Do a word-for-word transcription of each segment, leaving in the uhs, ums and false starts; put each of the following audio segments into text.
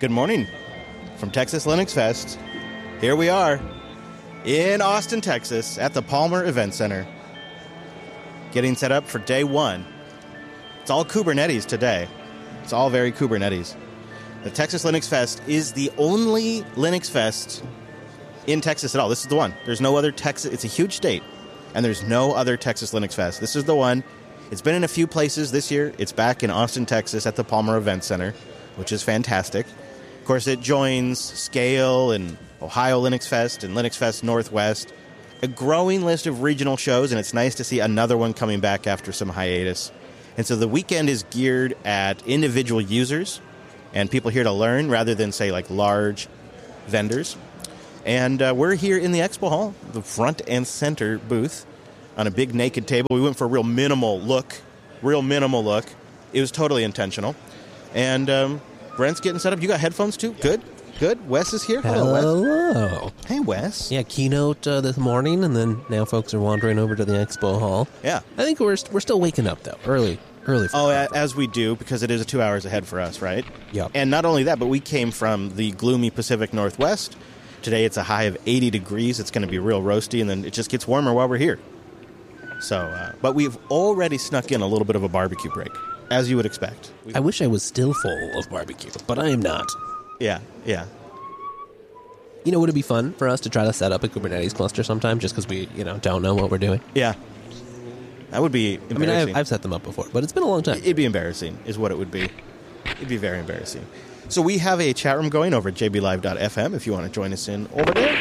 Good morning from Texas Linux Fest. Here we are in Austin, Texas at the Palmer Event Center. Getting set up for day one. It's all Kubernetes today. It's all very Kubernetes. The Texas Linux Fest is the only Linux Fest in Texas at all. This is the one. There's no other Texas. It's a huge state, and there's no other Texas Linux Fest. This is the one. It's been in a few places this year. It's back in Austin, Texas at the Palmer Event Center, which is fantastic. Of course, it joins Scale and Ohio Linux Fest and Linux Fest Northwest, a growing list of regional shows, and it's nice to see another one coming back after some hiatus. And so the weekend is geared at individual users and people here to learn rather than, say, like large vendors. And uh, we're here in the expo hall, the front and center booth, on a big naked table. We went for a real minimal look, real minimal look. It was totally intentional. And um, Brent's getting set up. You got headphones too? Good, good. Wes is here. Hello, Wes. Hello. Hey, Wes. Yeah, keynote uh, this morning, and then now folks are wandering over to the expo hall. Yeah. I think we're we're still waking up, though, early. Early for Oh, the a- as we do, because it is a two hours ahead for us, right? Yep. And not only that, but we came from the gloomy Pacific Northwest. Today it's a high of eighty degrees. It's going to be real roasty, and then it just gets warmer while we're here. So, uh, but we've already snuck in a little bit of a barbecue break, as you would expect. I wish I was still full of barbecue, but I am not. Yeah, yeah. You know, would it be fun for us to try to set up a Kubernetes cluster sometime, just because we, you know, don't know what we're doing? Yeah. That would be I mean, embarrassing. I've, I've set them up before, but it's been a long time. It'd be embarrassing, is what it would be. It'd be very embarrassing. So we have a chat room going over at j b live dot f m if you want to join us in over there.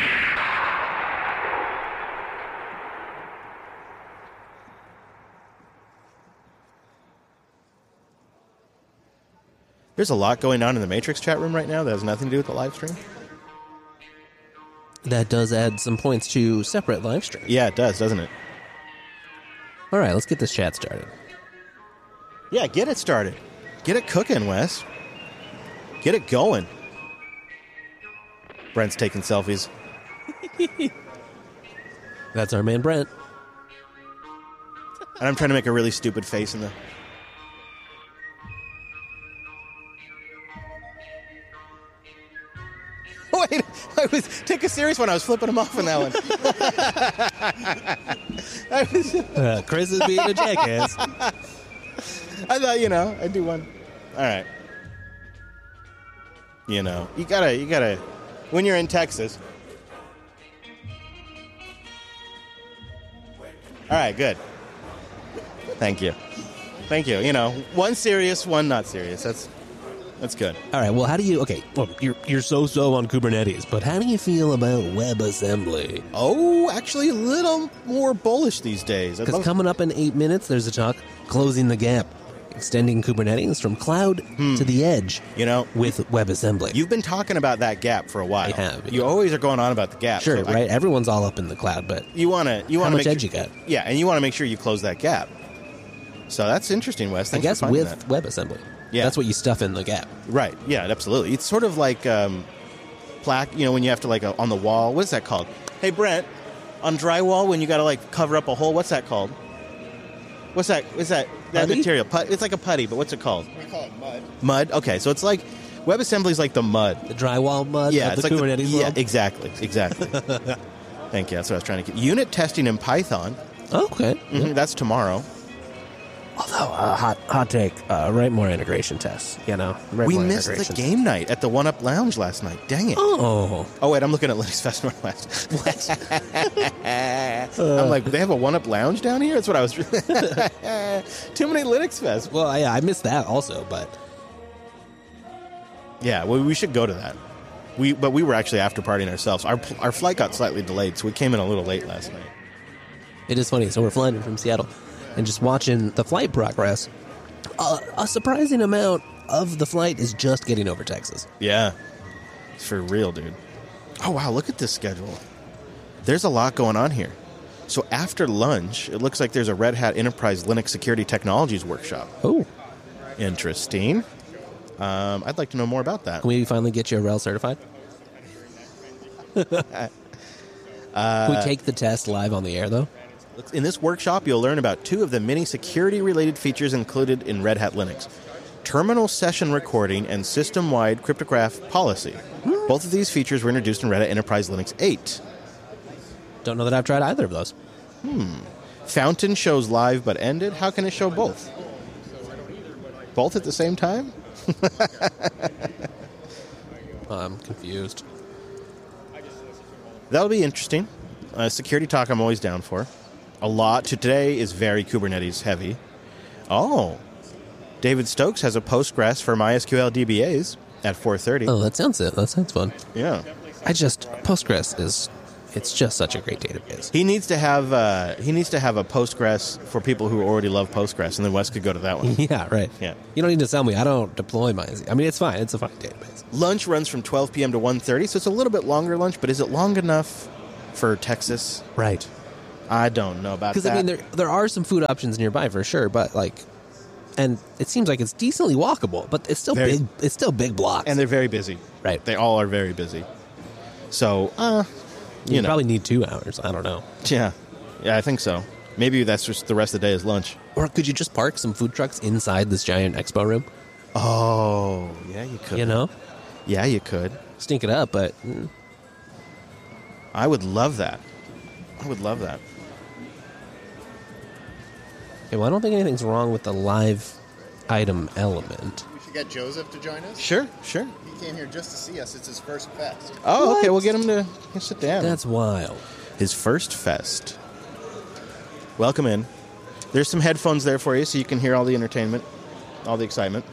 There's a lot going on in the Matrix chat room right now that has nothing to do with the live stream. That does add some points to separate live stream. Yeah, it does, doesn't it? All right, let's get this chat started. Yeah, get it started. Get it cooking, Wes. Get it going. Brent's taking selfies. That's our man, Brent. And I'm trying to make a really stupid face in the... Wait, I was take a serious one. I was flipping him off on that one. I was, Uh, Chris is being a jackass. I thought, you know, I'd do one. All right. You know, you gotta, you gotta, when you're in Texas. All right, good. Thank you. Thank you. You know, one serious, one not serious. That's that's good. All right, well, how do you... Okay, well, you're, you're so-so on Kubernetes, but how do you feel about WebAssembly? Oh, actually a little more bullish these days. I'd Because love- coming up in eight minutes, there's a talk closing the gap, extending Kubernetes from cloud to the edge You know, with WebAssembly. you've been talking about that gap for a while. I have, You yeah. always are going on about the gap. Sure, so I- right? Everyone's all up in the cloud, but you want to you how want to much make edge sure, you got? Yeah, and you want to make sure you close that gap. So that's interesting, Wes. I Thanks guess for finding with that. WebAssembly. Yeah. That's what you stuff in the gap. Right. Yeah, absolutely. It's sort of like um, plaque, you know, when you have to, like, uh, on the wall. What is that called? Hey, Brent, on drywall, when you got to, like, cover up a hole, what's that called? What's that? Is that that Putty? material? Put, it's like a putty, but what's it called? We call it mud. Mud? Okay, so it's like, WebAssembly is like the mud. The drywall mud Yeah, of it's the like Kubernetes the, yeah, world? exactly, exactly. Thank you. That's what I was trying to get. Unit testing in Python. Okay. Mhm, that's tomorrow. Although, uh, hot hot take, uh, write more integration tests, you know? Write We more missed the integrations. game night at the One Up Lounge last night. Dang it. Oh. Oh, wait, I'm looking at Linux Fest Northwest. I'm like, they have a One Up Lounge down here? That's what I was... Too many Linux Fest. Well, yeah, I missed that also, but... Yeah, well, we should go to that. We, But we were actually after partying ourselves. Our, our flight got slightly delayed, so we came in a little late last night. It is funny. So we're flying in from Seattle and just watching the flight progress. Uh, a surprising amount of the flight is just getting over Texas. Yeah. It's for real, dude. Oh, wow, look at this schedule. There's a lot going on here. So after lunch, it looks like there's a Red Hat Enterprise Linux Security Technologies workshop. Oh. Interesting. Um, I'd like to know more about that. Can we finally get you a R E L certified? Uh, Can we take the test live on the air, though? In this workshop, you'll learn about two of the many security-related features included in Red Hat Linux. terminal session recording, and system-wide cryptograph policy. Both of these features were introduced in Red Hat Enterprise Linux eight. Don't know that I've tried either of those. Hmm. Fountain shows live but ended. How can it show both? Both at the same time? I'm confused. That'll be interesting. Uh, security talk I'm always down for. A lot. Today is very Kubernetes heavy. Oh. David Stokes has a Postgres for MySQL D B As at four thirty. Oh, that sounds it. That sounds fun. Yeah. I just Postgres is it's just such a great database. He needs to have uh, he needs to have a Postgres for people who already love Postgres, and then Wes could go to that one. Yeah, right. Yeah. You don't need to tell me. I don't deploy my. I mean, it's fine. It's a fine database. Lunch runs from twelve p.m. to one thirty, so it's a little bit longer lunch, but is it long enough for Texas? Right. I don't know about that. Because I mean, there there are some food options nearby for sure, but like, and it seems like it's decently walkable, but it's still Very. big. It's still big blocks, And they're very busy. right. They all are very busy. So, uh, you, You, know. probably need two hours. I don't know. Yeah. Yeah, I think so. Maybe that's just the rest of the day is lunch. Or could you just park some food trucks inside this giant expo room? Oh, yeah, you could. You know, Yeah, you could. stink it up, but mm, I would love that. I would love that. okay, well, I don't think anything's wrong with the live item element. We should get Joseph to join us. Sure, sure. He came here just to see us. It's his first fest. Oh, okay, What? we'll get him to sit down. That's wild. His first fest. Welcome in. There's some headphones there for you so you can hear all the entertainment, all the excitement.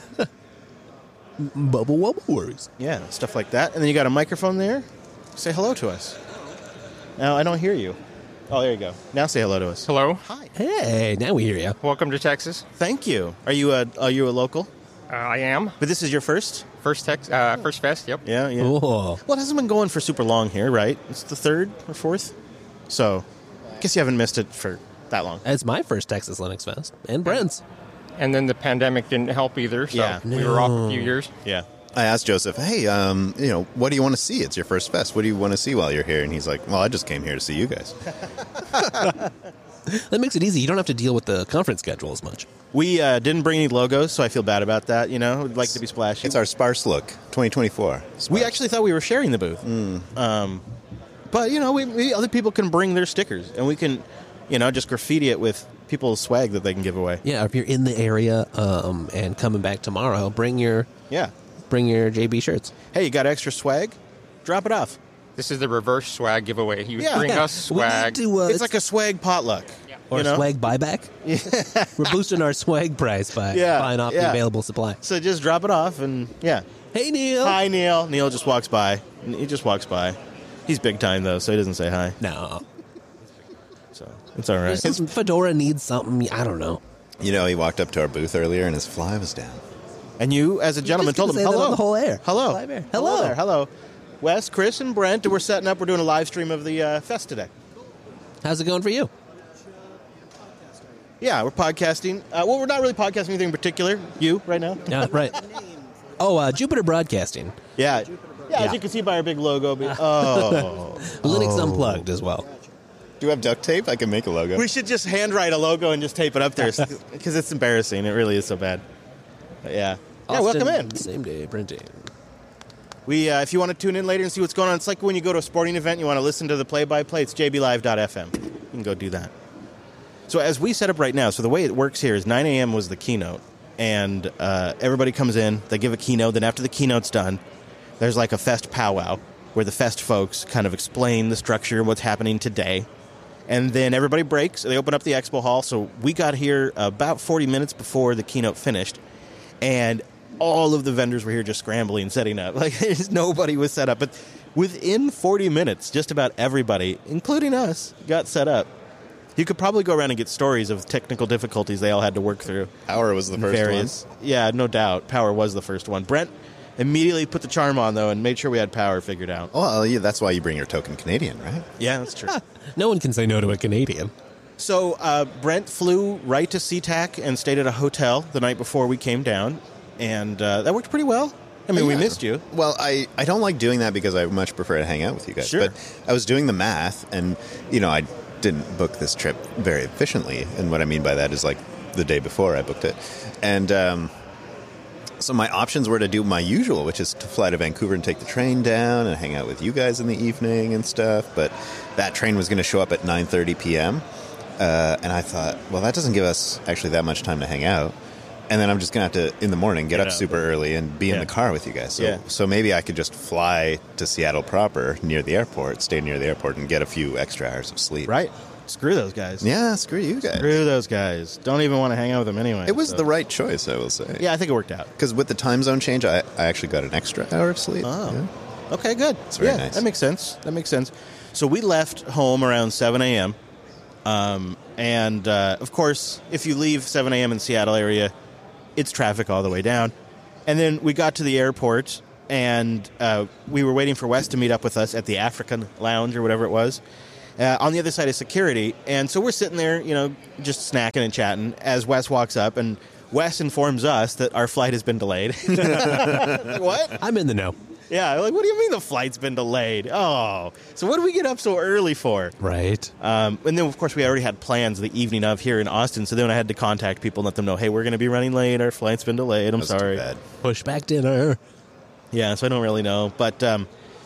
Bubble wubble worries. Yeah, stuff like that. And then you got a microphone there. Say hello to us. Now, I don't hear you. Oh, there you go. Now say hello to us. Hello. Hi. Hey, now we hear you. Welcome to Texas. Thank you. Are you a are you a local? Uh, I am. But this is your first? First Tex, uh, first fest, yep. Yeah, yeah. Oh, Well, it hasn't been going for super long here, right? It's the third or fourth. So, I guess you haven't missed it for that long. it's my first Texas Linux Fest and Brent's. And then the pandemic didn't help either, so Yeah. we were off a few years. Yeah. I asked Joseph, hey, um, you know, what do you want to see? It's your first fest. What do you want to see while you're here? And he's like, well, I just came here to see you guys. That makes it easy. You don't have to deal with the conference schedule as much. We uh, didn't bring any logos, so I feel bad about that, you know? We'd like to be splashy. It's our sparse look, twenty twenty-four. We Sparse. actually thought we were sharing the booth. Um, but, you know, we, we other people can bring their stickers, and we can, you know, just graffiti it with people's swag that they can give away. Yeah, if you're in the area um, and coming back tomorrow, bring your Yeah. bring your J B shirts. Hey, you got extra swag? Drop it off. This is the reverse swag giveaway. You Yeah. bring Yeah. us We need swag. to, uh, It's like a swag potluck. or you know? swag buyback. We're boosting our swag price by Yeah, buying off the yeah. available supply. So just drop it off, and yeah. Hey, Neil. Hi, Neil. Neil just walks by. He just walks by. He's big time, though, so he doesn't say hi. No. So it's all right. Some Fedora needs something. I don't know. You know, he walked up to our booth earlier and his fly was down. And you, as a gentleman, just gonna told him say that hello. on the whole air. Hello. Live air. Hello. Hello. there. Hello. Wes, Chris, and Brent, we're setting up. We're doing a live stream of the uh, fest today. How's it going for you? Yeah, we're podcasting. Uh, well, we're not really podcasting anything in particular. You, right now? Yeah, right. Oh, uh, Jupiter Broadcasting. Yeah. Yeah, as Yeah. you can see by our big logo. be- Oh. Linux Unplugged as well. Do you have duct tape? I can make a logo. We should just handwrite a logo and just tape it up there because it's embarrassing. It really is so bad. But yeah. Yeah, Austin, welcome in. Same day printing. We, uh, if you want to tune in later and see what's going on, it's like when you go to a sporting event and you want to listen to the play-by-play, it's j b live dot f m. You can go do that. So as we set up right now, so the way it works here is nine a.m. was the keynote, and uh, everybody comes in, they give a keynote, then after the keynote's done, there's like a fest powwow where the fest folks kind of explain the structure and what's happening today. And then everybody breaks, they open up the expo hall, so we got here about forty minutes before the keynote finished, and all of the vendors were here just scrambling, setting up. Like, there's nobody was set up. But within forty minutes, just about everybody, including us, got set up. You could probably go around and get stories of technical difficulties they all had to work through. Power was the first Various. Yeah, no doubt. Power was the first one. Brent immediately put the charm on, though, and made sure we had power figured out. one. Well, yeah, that's why you bring your token Canadian, right? Yeah, that's true. No one can say no to a Canadian. So uh, Brent flew right to SeaTac and stayed at a hotel the night before we came down, and uh, that worked pretty well. I mean, we Yeah. missed you. Well, I, I don't like doing that because I much prefer to hang out with you guys. Sure. But I was doing the math, and, you know, I didn't book this trip very efficiently. And what I mean by that is, like, the day before I booked it. And um, So my options were to do my usual, which is to fly to Vancouver and take the train down and hang out with you guys in the evening and stuff. But that train was going to show up at nine thirty p.m. Uh, and I thought, well, that doesn't give us actually that much time to hang out. And then I'm just going to have to, in the morning, get, Get up up. super early and be Yeah. in the car with you guys. So, Yeah. so maybe I could just fly to Seattle proper, near the airport, stay near the airport, and get a few extra hours of sleep. Right. Screw those guys. Yeah, screw you guys. Screw those guys. Don't even want to hang out with them anyway. It was so- the right choice, I will say. Yeah, I think it worked out. Because with the time zone change, I, I actually got an extra hour of sleep. Oh. Yeah. Okay, good. It's very yeah, nice. that makes sense. That makes sense. So we left home around seven a.m. Um, and, uh, of course, if you leave seven a.m. in Seattle area, it's traffic all the way down. And then we got to the airport, and uh, we were waiting for Wes to meet up with us at the African Lounge or whatever it was, uh, on the other side of security. And so we're sitting there, you know, just snacking and chatting as Wes walks up, and Wes informs us that our flight has been delayed. Like, what? I'm in the know. Yeah, like, what do you mean the flight's been delayed? Oh, so what did we get up so early for? Right. Um, and then, of course, we already had plans the evening of here in Austin, so then I had to contact people and let them know, hey, we're going to be running late. Our flight's been delayed. I'm That's sorry. Too bad. Push back dinner. Yeah, so I don't really know. But um,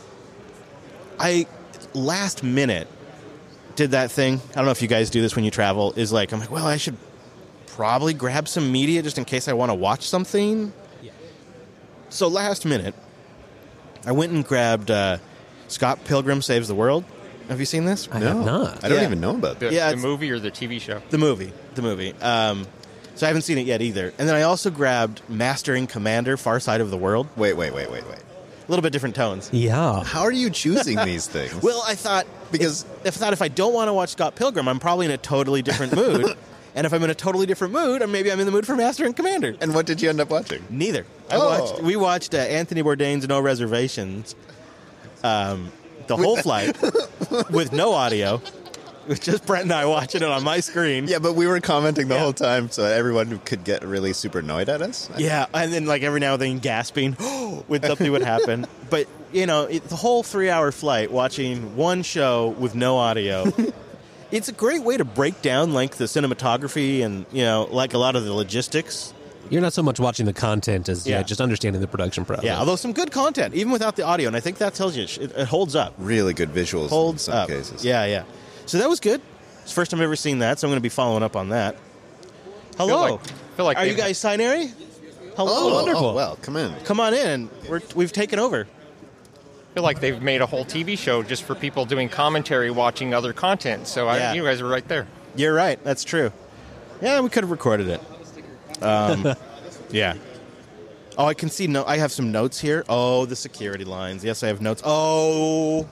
I, last minute, did that thing. I don't know if you guys do this when you travel, is like, I'm like, well, I should probably grab some media just in case I want to watch something. Yeah. So last minute, I went and grabbed uh, Scott Pilgrim Saves the World. Have you seen this? I No, have not. I don't Yeah. even know about The, that. Yeah, the it's- movie or the T V show? The movie. The movie. Um, so I haven't seen it yet either. And then I also grabbed Mastering Commander, Far Side of the World. Wait, wait, wait, wait, wait. A little bit different tones. Yeah. How are you choosing these things? Well, I thought Because- if, if I thought if I don't want to watch Scott Pilgrim, I'm probably in a totally different mood. And if I'm in a totally different mood, or maybe I'm in the mood for Mastering Commander. and what did you end up watching? Neither. I Oh. watched. We watched uh, Anthony Bourdain's No Reservations, um, the whole flight with no audio. It was just Brent and I watching it on my screen. Yeah, but we were commenting the Yeah. whole time, so everyone could get really super annoyed at us. Yeah, and then like every now and then gasping when something would happen. But you know, it, the whole three-hour flight watching one show with no audio. It's a great way to break down like the cinematography and you know like a lot of the logistics. You're not so much watching the content as yeah, Yeah. just understanding the production process. Yeah, although some good content even without the audio, and I think that tells you it, it holds up. Really good visuals Holds in some up. cases. Yeah, yeah. So that was good. It's the first time I've ever seen that, so I'm going to be following up on that. Hello. like- feel like Are they- you guys Sinary? Hello. Oh, Wonderful. oh, well, come in. Come on in. We're, we've taken over. I feel like they've made a whole T V show just for people doing commentary, watching other content. So Yeah. I, you guys are right there. You're right. That's true. Yeah, we could have recorded it. Um, yeah. Oh, I can see. No, I have some notes here. Oh, the security lines. Yes, I have notes. Oh.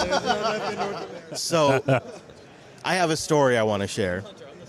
So, I have a story I want to share.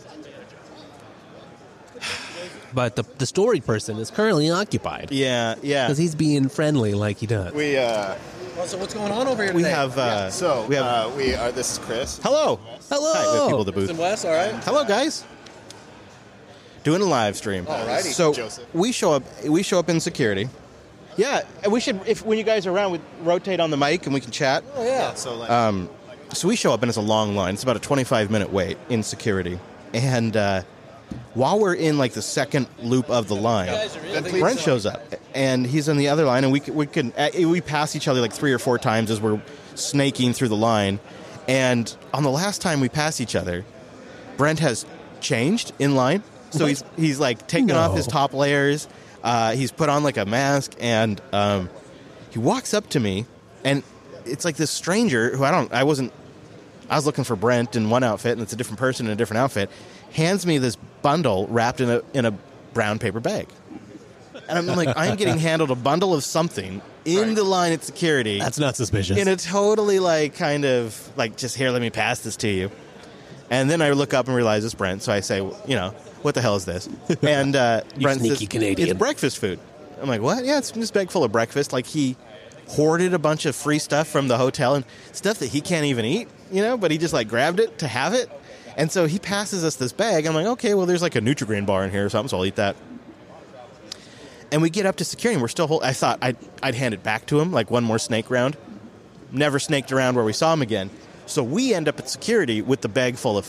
But the, the story person is currently occupied Yeah, yeah. because he's being friendly like he does. We uh, So what's going on over here We today? have. Uh, so we have. uh, we are. This is Chris. hello. Hello. Hi, we have people at the booth. and Wes, all right? Hello, guys. Doing a live stream. Alrighty. So Joseph. we show up. We show up in security. Yeah, and we should. If when you guys are around, we rotate on the mic and we can chat. Oh yeah. So like, Um, so we show up and it's a long line. It's about a twenty-five minute wait in security. And uh, while we're in like the second loop of the line, Brent shows up and he's on the other line, and we c- we can uh, we pass each other like three or four times as we're snaking through the line. And on the last time we pass each other, Brent has changed in line. So he's he's like taken No. off his top layers. Uh, he's put on like a mask, and um, he walks up to me, and it's like this stranger who I don't, I wasn't, I was looking for Brent in one outfit, and it's a different person in a different outfit. Hands me this bundle wrapped in a in a brown paper bag, and I'm like, I'm getting handled a bundle of something in the line at security. That's not suspicious. in a totally like kind of like just here, let me pass this to you. And then I look up and realize it's Brent, so I say, you know, what the hell is this? And uh, You Brent sneaky says, Canadian. it's breakfast food. I'm like, what? Yeah, it's this bag full of breakfast. Like he hoarded a bunch of free stuff from the hotel and stuff that he can't even eat, you know, but he just like grabbed it to have it. And so he passes us this bag. I'm like, okay, well, there's like a Nutri-Grain bar in here or something, so I'll eat that. And we get up to security, and we're still hold- I thought I'd, I'd hand it back to him, like one more snake round. Never snaked around where we saw him again. So we end up at security with the bag full of food.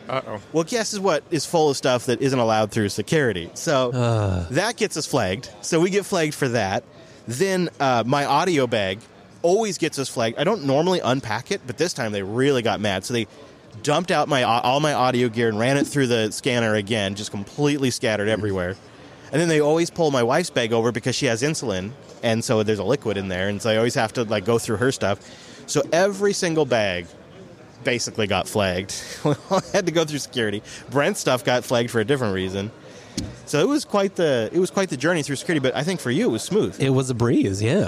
Uh-oh. Well, guess is what is full of stuff that isn't allowed through security. So Uh. that gets us flagged. So we get flagged for that. Then uh, my audio bag always gets us flagged. I don't normally unpack it, but this time they really got mad. So they dumped out my all my audio gear and ran it through the scanner again, just completely scattered everywhere. And then they always pull my wife's bag over because she has insulin, and so there's a liquid in there, and so I always have to like go through her stuff. So every single bag basically got flagged. I had to go through security. Brent's stuff got flagged for a different reason. So it was quite the it was quite the journey through security. But I think for you it was smooth. It was a breeze, yeah.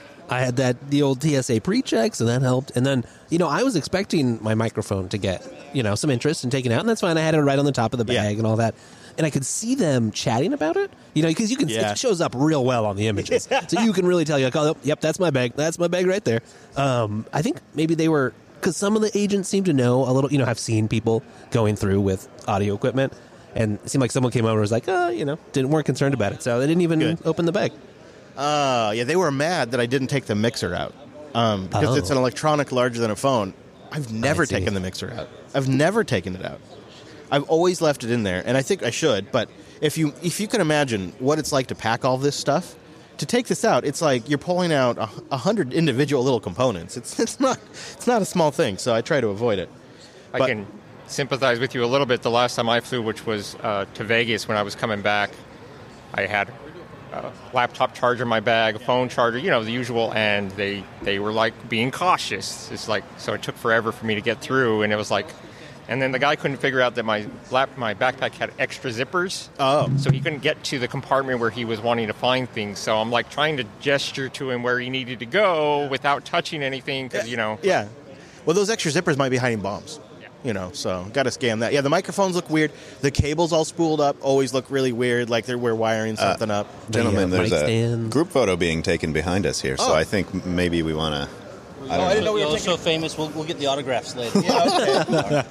I had that the old T S A pre-check, so that helped. And then, you know, I was expecting my microphone to get, you know, some interest and taken out, and that's fine. I had it right on the top of the bag Yeah. and all that. And I could see them chatting about it, you know, because you can Yeah. it shows up real well on the images, so you can really tell you, like, oh, yep, that's my bag, that's my bag right there. Um, I think maybe they were because some of the agents seem to know a little, you know, have seen people going through with audio equipment, and it seemed like someone came over and was like, oh, you know, didn't weren't concerned about it, so they didn't even Good. open the bag. Uh, yeah, they were mad that I didn't take the mixer out um, because Oh. it's an electronic larger than a phone. I've never I see. taken the mixer out. I've never taken it out. I've always left it in there, and I think I should. But if you if you can imagine what it's like to pack all this stuff, to take this out, it's like you're pulling out a, a hundred individual little components. It's it's not it's not a small thing. So I try to avoid it. I But- can sympathize with you a little bit. The last time I flew, which was uh, to Vegas when I was coming back, I had a laptop charger in my bag, a phone charger, you know, the usual, and they, they were like being cautious. It's like, so it took forever for me to get through, and it was like, and then the guy couldn't figure out that my lap, my backpack had extra zippers. Oh. So he couldn't get to the compartment where he was wanting to find things. So I'm like trying to gesture to him where he needed to go without touching anything, because, you know. Yeah. Well, those extra zippers might be hiding bombs. You know, so got to scan that. Yeah, the microphones look weird. The cables all spooled up always look really weird, like they're we're wiring something up. Gentlemen, The, uh, there's mic a stand. group photo being taken behind us here, so Oh. I think maybe we want to. I don't I didn't know know. we were You're taking- so famous, we'll, we'll get the autographs later. Yeah, okay.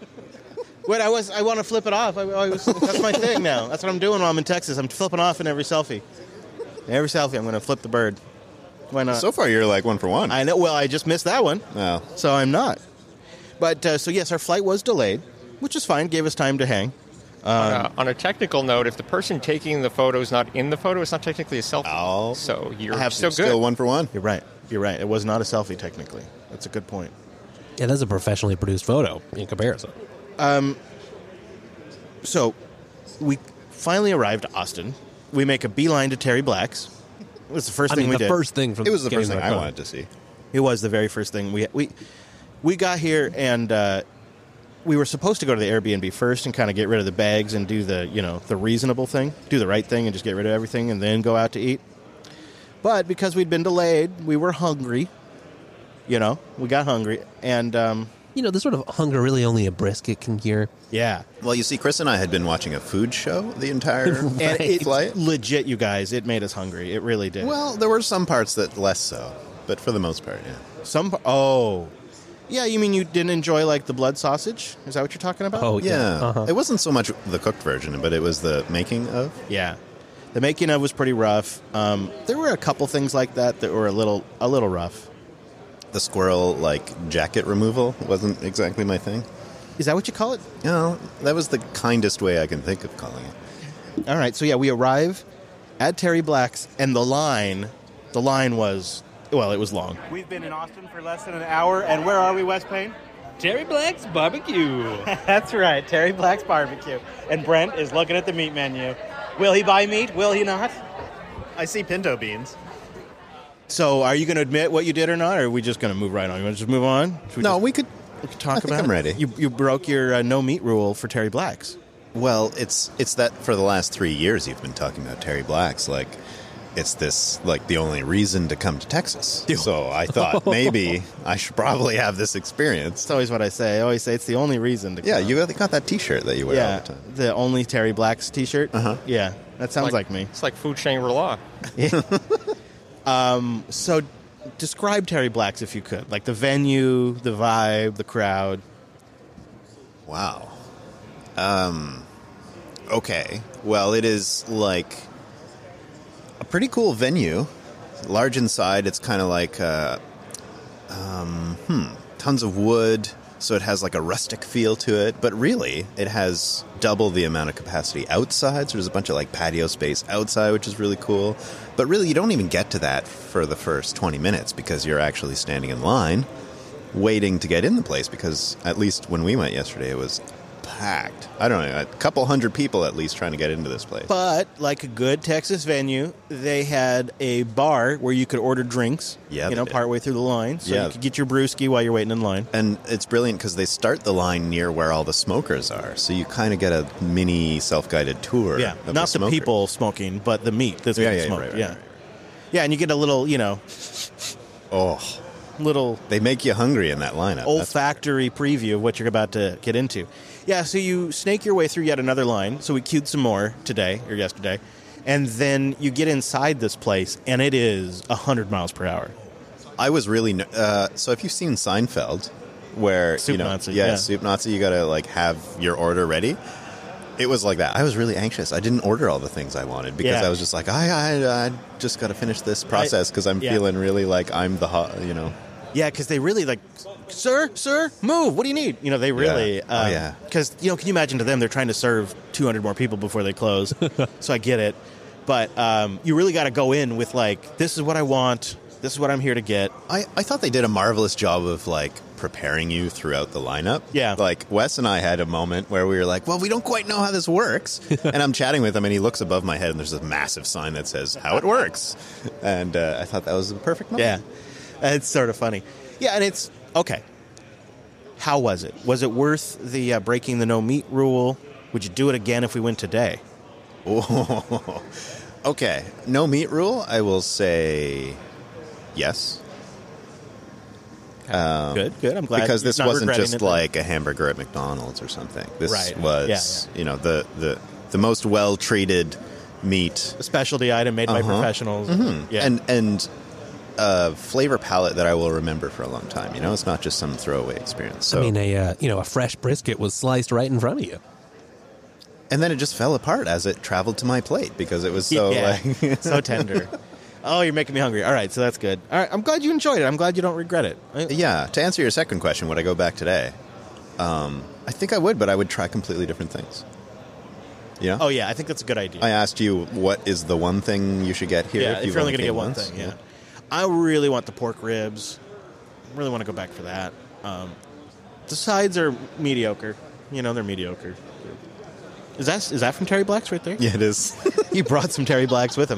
Wait, I was I want to flip it off. I, I was, that's my thing now. That's what I'm doing while I'm in Texas. I'm flipping off in every selfie. Every selfie, I'm going to flip the bird. Why not? So far, you're like one for one. I know. Well, I just missed that one, Oh. so I'm not. But uh, so yes, our flight was delayed, which is fine. Gave us time to hang. On a, on a technical note, if the person taking the photo is not in the photo, it's not technically a selfie. Oh. So you're I have still to- good. Still one for one. You're right. You're right. It was not a selfie technically. That's a good point. Yeah, that's a professionally produced photo in comparison. So we finally arrived at Austin. We make a beeline to Terry Black's. It was the first I thing mean, we the did. first thing from It was the getting first thing to I the wanted to see. It was the very first thing we we we got here, and uh, we were supposed to go to the Airbnb first and kind of get rid of the bags and do the you know the reasonable thing, do the right thing, and just get rid of everything, and then go out to eat. But because we'd been delayed, we were hungry. You know, we got hungry, and um, You know, the sort of hunger really only a brisket can cure. yeah, Well, you see, Chris and I had been watching a food show the entire and it, flight. legit, you guys, it made us hungry. It really did. Well, there were some parts that less so, but for the most part, yeah. Some oh, yeah. You mean you didn't enjoy like the blood sausage? Is that what you're talking about? Oh, Yeah, yeah. Uh-huh. it wasn't so much the cooked version, but it was the making of. yeah. The making of was pretty rough. Um, there were a couple things like that that were a little a little rough. The squirrel like jacket removal wasn't exactly my thing. Is that what you call it? You know, that was the kindest way I can think of calling it. All right. So yeah, we arrive at Terry Black's, and the line, the line was well, it was long. We've been in Austin for less than an hour, and where are we, West Payne? Terry Black's Barbecue. That's right, Terry Black's Barbecue. And Brent is looking at the meat menu. Will he buy meat? Will he not? I see pinto beans. So are you going to admit what you did or not, or are we just going to move right on? You want to just move on? Should we No, just- we could. we could talk I think about I'm it? ready. You you broke your uh, no meat rule for Terry Black's. Well, it's it's that for the last three years you've been talking about Terry Black's like it's this like the only reason to come to Texas. So I thought maybe I should probably have this experience. It's always what I say. I always say it's the only reason to Yeah, come. you got that T-shirt that you wear all yeah, the time. the only Terry Black's T-shirt. Uh-huh. Yeah, that sounds like, me. It's like Food Shangri-La. So, describe Terry Black's if you could, like the venue, the vibe, the crowd. Wow. Um. Okay. Well, it is like a pretty cool venue. Large inside. It's kind of like uh, um, hmm, tons of wood, So it has like a rustic feel to it, but really it has double the amount of capacity outside. So there's a bunch of like patio space outside, which is really cool. But really you don't even get to that for the first twenty minutes because you're actually standing in line waiting to get in the place, because at least when we went yesterday, it was packed. I don't know, a couple hundred people at least trying to get into this place. But like a good Texas venue, they had a bar where you could order drinks. Yeah, you they know, did. partway through the line, so Yeah. you could get your brewski while you're waiting in line. And it's brilliant because they start the line near where all the smokers are. So you kind of get a mini self-guided tour. Yeah, of not the, smokers. people smoking, but the meat that's Yeah, being yeah, smoked. right, right, yeah, right. yeah, and you get a little, you know, Oh, little they make you hungry in that lineup. That's- olfactory preview of what you're about to get into. Yeah, so you snake your way through yet another line. So we queued some more today or yesterday, and then you get inside this place, and it is one hundred miles per hour. I was really n- uh, so. If you've seen Seinfeld, where Soup you know, Nazi, yeah, yeah. soup Nazi, you got to like have your order ready. It was like that. I was really anxious. I didn't order all the things I wanted because Yeah. I was just like, I, I, I just got to finish this process because I'm yeah. feeling really like I'm the hot, you know. Yeah, because they really like, sir, sir, move. What do you need? You know, they really. Yeah. Oh, yeah. Because you know, can you imagine to them they're trying to serve two hundred more people before they close? So I get it, but um, you really got to go in with like, this is what I want. This is what I'm here to get. I, I thought they did a marvelous job of like preparing you throughout the lineup. Yeah. Like Wes and I had a moment where we were like, well, we don't quite know how this works. And I'm chatting with him and he looks above my head and there's a massive sign that says how it works. And uh, I thought that was the perfect moment. Yeah, it's sort of funny. Yeah, and it's okay. How was it? Was it worth the uh, breaking the no meat rule? Would you do it again if we went today? Oh, okay. No meat rule, I will say yes. good, good. I'm glad Because you're this not wasn't regretting just it then. like a hamburger at McDonald's or something. This Right. was, Yeah, you know, the, the, the most well-treated meat. a specialty item made by Uh-huh. professionals. Yeah, And and a flavor palette that I will remember for a long time. You know, it's not just some throwaway experience. So, I mean, a uh, you know, a fresh brisket was sliced right in front of you. and then it just fell apart as it traveled to my plate because it was so yeah, like. so tender. Oh, you're making me hungry. All right, so that's good. All right, I'm glad you enjoyed it. I'm glad you don't regret it. I- Yeah. To answer your second question, would I go back today? Um, I think I would, but I would try completely different things. Yeah. Oh yeah, I think that's a good idea. I asked you what is the one thing you should get here. yeah, if, if you're only going to came get one once? thing, yeah. I really want the pork ribs. Really want to go back for that. Um, the sides are mediocre. You know, they're mediocre. Is that is that from Terry Black's right there? Yeah, it is. He brought some Terry Blacks with him.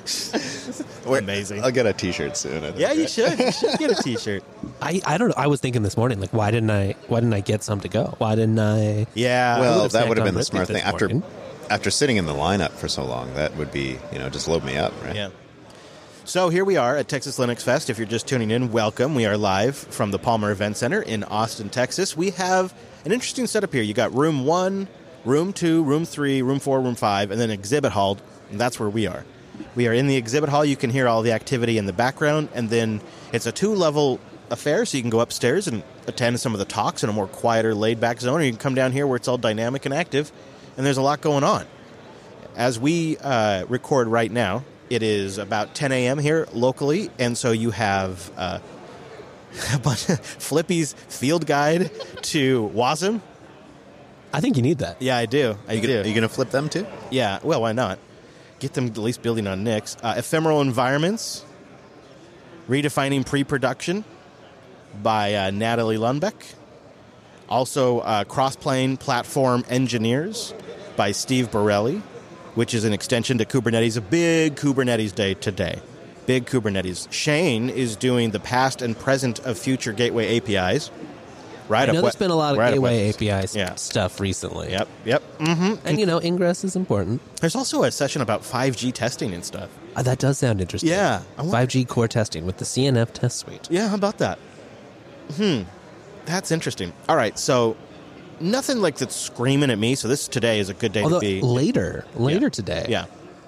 Wait, Amazing. I'll get a T-shirt soon. I think, Yeah, you right? should. You should get a T-shirt. I, I don't know. I was thinking this morning, like, why didn't I why didn't I get some to go? Why didn't I? Yeah. Well, would've that would snacked have on been the brisket smart this thing. After morning. after sitting in the lineup for so long, that would be, you know, just load me up, right? yeah. So here we are at Texas Linux Fest. If you're just tuning in, welcome. We are live from the Palmer Event Center in Austin, Texas. We have an interesting setup here. You got room one, room two, room three, room four, room five, and then exhibit hall. And that's where we are. We are in the exhibit hall. You can hear all the activity in the background, and then it's a two-level affair, so you can go upstairs and attend some of the talks in a more quieter, laid-back zone, or you can come down here where it's all dynamic and active, and there's a lot going on. As we uh, record right now, it is about ten a.m. here locally, and so you have uh, a bunch of Flippy's field guide to WASM. I think you need that. Yeah, I do. I Are you do. gonna, are you gonna flip them too? Yeah, well, why not? Get them at least building on Nix. Uh, ephemeral Environments, Redefining Pre-Production by uh, Natalie Lundbeck. Also, uh, Cross-Plane Platform Engineers by Steve Borelli, which is an extension to Kubernetes. A big Kubernetes day today. Big Kubernetes. Shane is doing the past and present of future gateway A P Is. Right I know up there's we- been a lot of right up gateway Wes's. A P Is Yeah. stuff recently. Yep, yep. Mm-hmm. And, you know, ingress is important. There's also a session about five G testing and stuff. Uh, that does sound interesting. Yeah, I wonder- five G core testing with the C N F test suite. Yeah, how about that? Hmm. That's interesting. All right, so nothing like that's screaming at me, so this today is a good day Although to be. later, later Yeah. today, Yeah.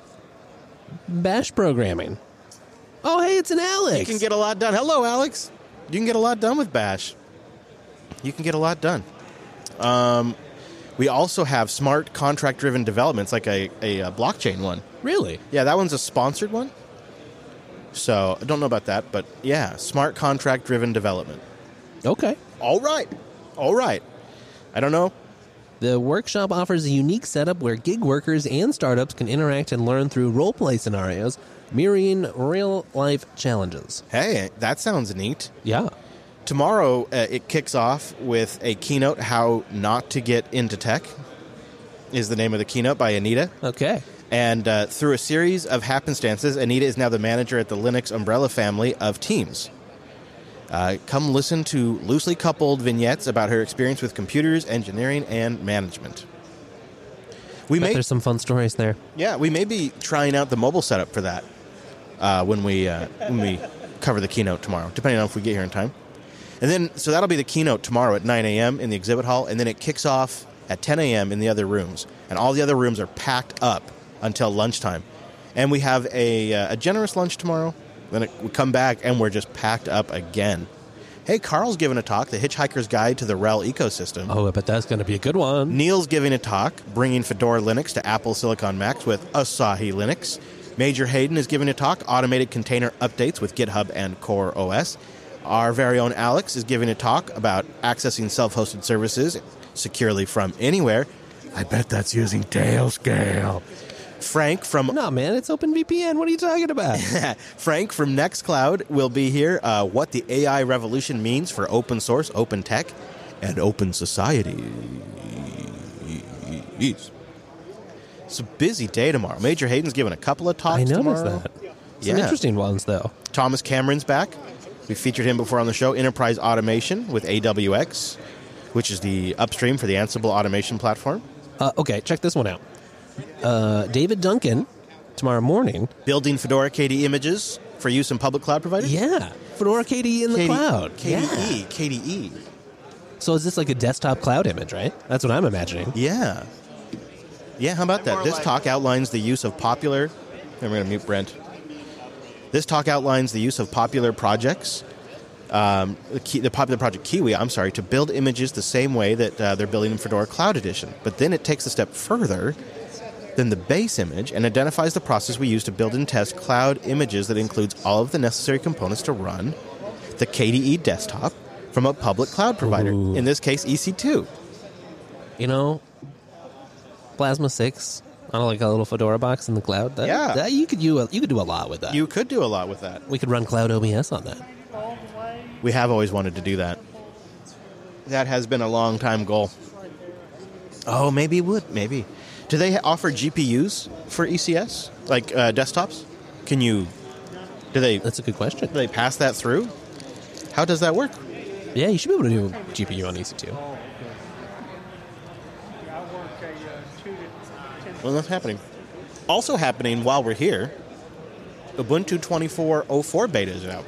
Bash programming. Oh, hey, it's an Alex. You can get a lot done. Hello, Alex. You can get a lot done with Bash. You can get a lot done. Um, we also have smart contract-driven developments, like a, a, a blockchain one. Really? Yeah, that one's a sponsored one. So I don't know about that, but yeah, smart contract-driven development. Okay. All right. All right. I don't know. The workshop offers a unique setup where gig workers and startups can interact and learn through role-play scenarios, mirroring real-life challenges. Hey, that sounds neat. Yeah. Tomorrow, uh, it kicks off with a keynote, How Not to Get Into Tech, is the name of the keynote by Anita. Okay. And uh, through a series of happenstances, Anita is now the manager at the Linux umbrella family of Teams. Uh, come listen to loosely coupled vignettes about her experience with computers, engineering, and management. We Bet may, there's some fun stories there. yeah, we may be trying out the mobile setup for that uh, when we uh, when we cover the keynote tomorrow, depending on if we get here in time. And then, so that'll be the keynote tomorrow at nine a.m. in the exhibit hall, and then it kicks off at ten a.m. in the other rooms, and all the other rooms are packed up until lunchtime. And we have a, uh, a generous lunch tomorrow. Then it, we come back, and we're just packed up again. Hey, Carl's giving a talk, The Hitchhiker's Guide to the RHEL Ecosystem. Oh, I bet that's going to be a good one. Neil's giving a talk, bringing Fedora Linux to Apple Silicon Macs with Asahi Linux. Major Hayden is giving a talk, Automated Container Updates with GitHub and Core O S. Our very own Alex is giving a talk about accessing self-hosted services securely from anywhere. I bet that's using Tailscale. Frank from No, man, it's OpenVPN. What are you talking about? Frank from Nextcloud will be here. Uh, what the A I revolution means for open source, open tech, and open society. It's a busy day tomorrow. Major Hayden's giving a couple of talks I noticed tomorrow. that. Some Yeah. interesting ones, though. Thomas Cameron's back. We featured him before on the show. Enterprise Automation with A W X, which is the upstream for the Ansible automation platform. Uh, okay, check this one out. Uh, David Duncan, tomorrow morning. Building Fedora K D E images for use in public cloud providers. Yeah, Fedora K D E in the K D E, cloud. K D E. Yeah. K D E. So is this like a desktop cloud image, right? That's what I'm imagining. Yeah. Yeah, how about that? This talk outlines the use of popular... I'm going to mute Brent. This talk outlines the use of popular projects, um, the, key, the popular project Kiwi, I'm sorry, to build images the same way that uh, they're building in Fedora Cloud Edition. But then it takes a step further than the base image and identifies the process we use to build and test cloud images that includes all of the necessary components to run the K D E desktop from a public cloud provider, Ooh. in this case E C two. You know, Plasma six on like a little Fedora box in the cloud. That, Yeah. that, you could do a, you could do a lot with that. You could do a lot with that. we could run Cloud O B S on that. We have always wanted to do that. That has been a long time goal. Oh, maybe it would. Maybe. Do they offer G P Us for E C S? Like uh, desktops? Can you... Do they, do That's a good question. they pass that through? How does that work? Yeah, you should be able to do G P U on E C two. Well, that's happening. Also happening while we're here, Ubuntu twenty-four oh four beta is out.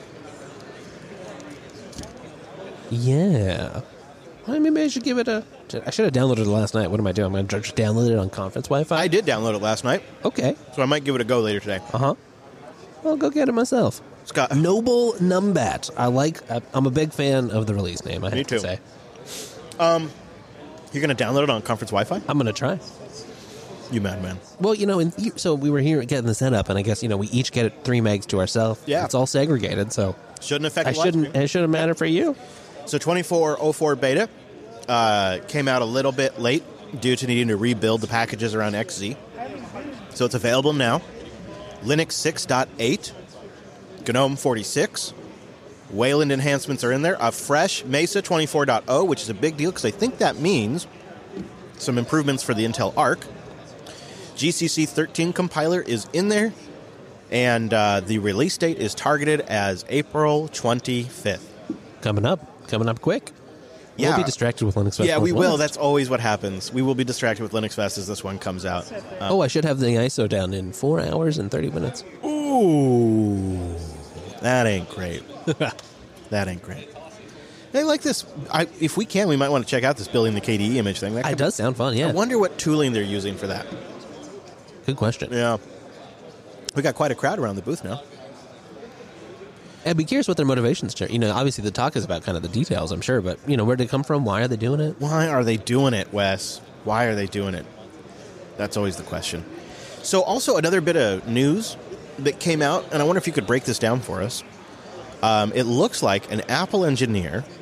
Yeah. Well, maybe I should give it a... I should have downloaded it last night. What am I doing? I'm going to just download it on conference Wi-Fi? I did download it last night, Okay. so I might give it a go later today. Uh-huh. I'll go get it myself. Scott, Noble Numbat. I like... I'm a big fan of the release name, I Me have too. to say. you're going to download it on conference Wi-Fi? I'm going to try. You madman. Well, you know, in, so we were here getting the setup, and I guess, you know, we each get three megs to ourselves. Yeah. It's all segregated, so Shouldn't affect I the live shouldn't... stream. It shouldn't matter for you. So twenty-four oh four beta uh, came out a little bit late due to needing to rebuild the packages around X Z. So it's available now. Linux six point eight, GNOME forty-six, Wayland enhancements are in there. A fresh Mesa twenty-four point oh, which is a big deal because I think that means some improvements for the Intel Arc. G C C thirteen compiler is in there, and uh, the release date is targeted as April twenty-fifth. Coming up. Coming up quick. Yeah. We'll be distracted with Linux Fest. Yeah, we will. Northwest. That's always what happens. We will be distracted with Linux Fest as this one comes out. Um, Oh, I should have the I S O down in four hours and thirty minutes. Ooh, that ain't great. That ain't great. They like this. I, if we can, we might want to check out this building the K D E image thing. That It could- does sound fun, yeah. I wonder what tooling they're using for that. Good question. Yeah, we got quite a crowd around the booth now. I'd be curious what their motivations are. You know, obviously the talk is about kind of the details, I'm sure, but, you know, where did they come from? Why are they doing it? Why are they doing it, Wes? Why are they doing it? That's always the question. So, also another bit of news that came out, and I wonder if you could break this down for us. Um, it looks like an Apple engineer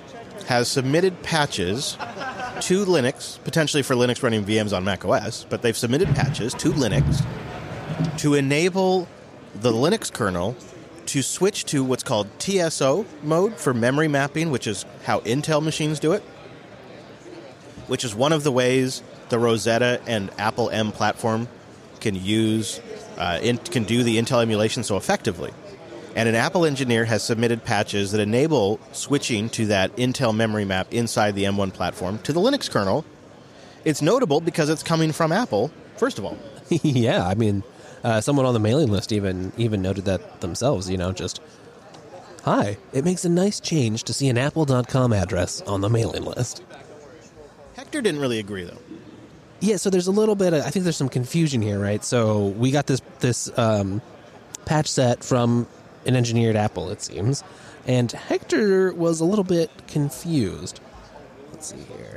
has submitted patches to Linux, potentially for Linux running V Ms on macOS, but they've submitted patches to Linux to enable the Linux kernel to switch to what's called T S O mode for memory mapping, which is how Intel machines do it, which is one of the ways the Rosetta and Apple M platform can use, uh, in, can do the Intel emulation so effectively. And an Apple engineer has submitted patches that enable switching to that Intel memory map inside the M one platform to the Linux kernel. It's notable because it's coming from Apple, first of all. Yeah, I mean, uh, someone on the mailing list even even noted that themselves, you know, just, hi, it makes a nice change to see an apple dot com address on the mailing list. Hector didn't really agree, though. Yeah, so there's a little bit of, I think there's some confusion here, right? So we got this, this um, patch set from an engineer at Apple, it seems, and Hector was a little bit confused. Let's see here.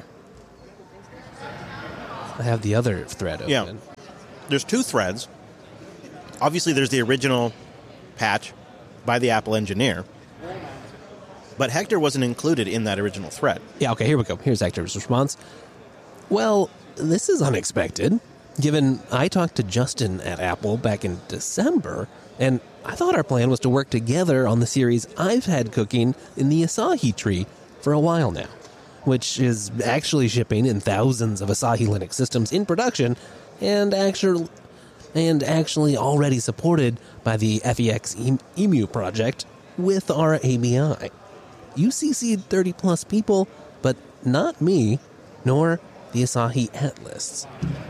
I have the other thread open. Yeah. There's two threads. Obviously, there's the original patch by the Apple engineer, but Hector wasn't included in that original thread. Yeah, okay, here we go. Here's Hector's response. Well, this is unexpected, given I talked to Justin at Apple back in December, and I thought our plan was to work together on the series I've had cooking in the Asahi tree for a while now, which is actually shipping in thousands of Asahi Linux systems in production and actually, and actually already supported by the F E X E M U project with our A B I. You C C'd thirty plus people, but not me, nor the Asahi Atlas.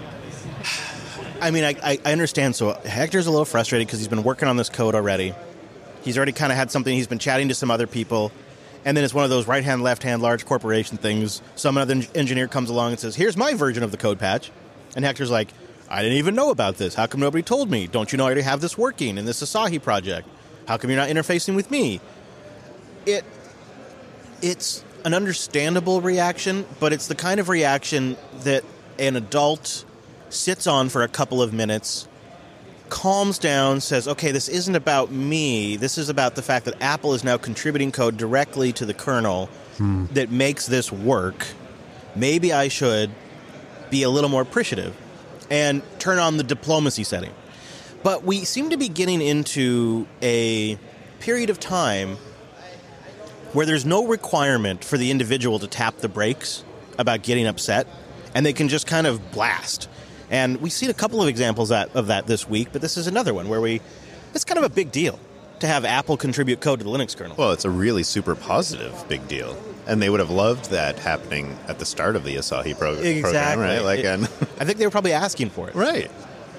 I mean, I, I, I understand. So Hector's a little frustrated because he's been working on this code already. He's already kind of had something. He's been chatting to some other people. And then it's one of those right-hand, left-hand, large corporation things. Some other engineer comes along and says, here's my version of the code patch. And Hector's like, I didn't even know about this. How come nobody told me? Don't you know I already have this working in this Asahi project? How come you're not interfacing with me? It, It's an understandable reaction, but it's the kind of reaction that an adult sits on for a couple of minutes, calms down, says, okay, this isn't about me. This is about the fact that Apple is now contributing code directly to the kernel hmm. that makes this work. Maybe I should be a little more appreciative and turn on the diplomacy setting. But we seem to be getting into a period of time where there's no requirement for the individual to tap the brakes about getting upset, and they can just kind of blast. And we've seen a couple of examples of that this week, but this is another one where we, it's kind of a big deal to have Apple contribute code to the Linux kernel. Well, it's a really super positive big deal. And they would have loved that happening at the start of the Asahi pro- exactly. program, right? Like, it, and I think they were probably asking for it. Right.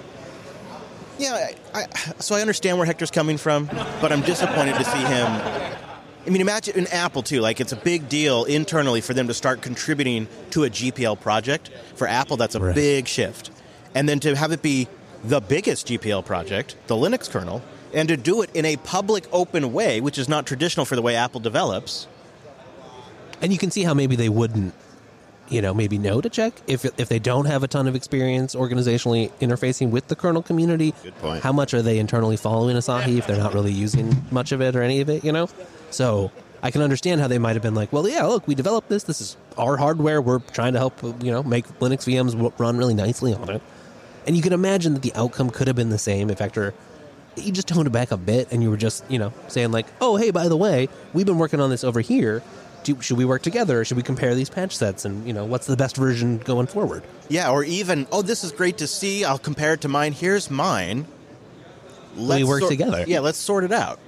Yeah, I, I, so I understand where Hector's coming from, but I'm disappointed to see him. I mean, imagine in Apple, too. Like, it's a big deal internally for them to start contributing to a G P L project. For Apple, that's a right. big shift. And then to have it be the biggest G P L project, the Linux kernel, and to do it in a public, open way, which is not traditional for the way Apple develops. And you can see how maybe they wouldn't, you know, maybe know to check if if they don't have a ton of experience organizationally interfacing with the kernel community. Good point. How much are they internally following Asahi if they're not really using much of it or any of it, you know? So I can understand how they might have been like, well, yeah, look, we developed this. This is our hardware. We're trying to help, you know, make Linux V Ms run really nicely on it. And you can imagine that the outcome could have been the same if Hector, you just toned it back a bit and you were just, you know, saying like, oh, hey, by the way, we've been working on this over here. Do, should we work together? Or should we compare these patch sets? And, you know, what's the best version going forward? Yeah, or even, oh, this is great to see. I'll compare it to mine. Here's mine. Let's we work sort, together. Yeah, let's sort it out.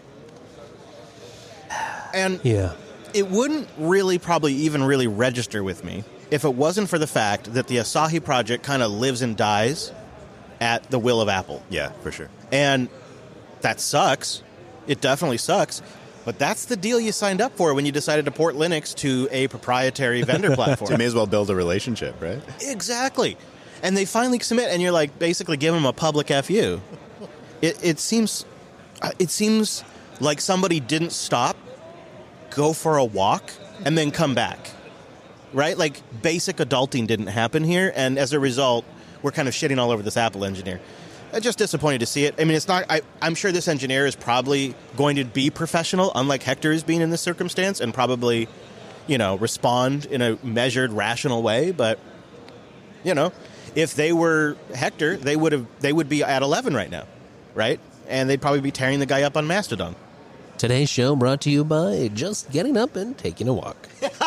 And yeah. it wouldn't really probably even really register with me if it wasn't for the fact that the Asahi project kind of lives and dies at the will of Apple. Yeah, for sure. And that sucks. It definitely sucks. But that's the deal you signed up for when you decided to port Linux to a proprietary vendor platform. So you may as well build a relationship, right? Exactly. And they finally submit, and you're like basically giving them a public F U. It, it seems, it seems like somebody didn't stop, go for a walk, and then come back. Right? Like basic adulting didn't happen here, and as a result, we're kind of shitting all over this Apple engineer. I'm just disappointed to see it. I mean, it's not. I, I'm sure this engineer is probably going to be professional, unlike Hector is being in this circumstance, and probably, you know, respond in a measured, rational way. But, you know, if they were Hector, they would have they would be at eleven right now, right? And they'd probably be tearing the guy up on Mastodon. Today's show brought to you by just getting up and taking a walk.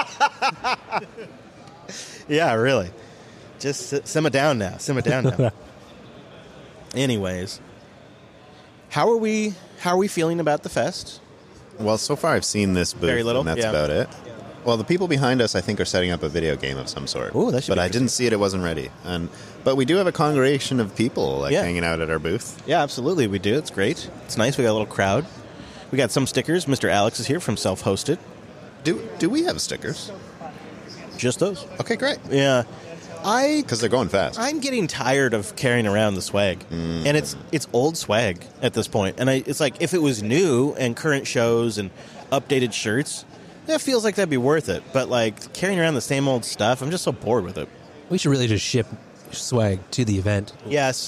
Yeah, really. Just s- simmer down now. Simmer down now. Anyways, how are we? How are we feeling about the fest? Well, so far I've seen this booth, Very little, and that's yeah. about it. Well, the people behind us, I think, are setting up a video game of some sort. Ooh, that should but be I didn't see it; it wasn't ready. And but we do have a congregation of people like Yeah. hanging out at our booth. Yeah, absolutely, we do. It's great. It's nice. We got a little crowd. We got some stickers. Mister Alex is here from Self Hosted. Do do we have stickers? Just those. Okay, great. Yeah, I Because they're going fast. I'm getting tired of carrying around the swag, Mm. and it's it's old swag at this point. And I, it's like if it was new and current shows and updated shirts, that feels like that'd be worth it. But like carrying around the same old stuff, I'm just so bored with it. We should really just ship swag to the event. Yes,